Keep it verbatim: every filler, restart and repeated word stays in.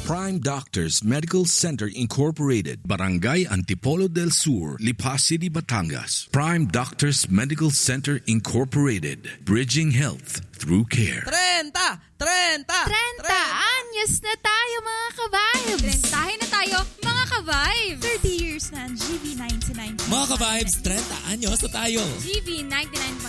Prime Doctors Medical Center Incorporated, Barangay Antipolo del Sur, Lipa City, Batangas. Prime Doctors Medical Center Incorporated, bridging health through care. Trenta! Trenta! Trenta! Anyos na tayo, mga ka-vibes! Trentahin na tayo, mga ka-vibes! thirty years na ang G V ninety-nine. Mga ka-vibes, trenta anyos na tayo. G V ninety-nine point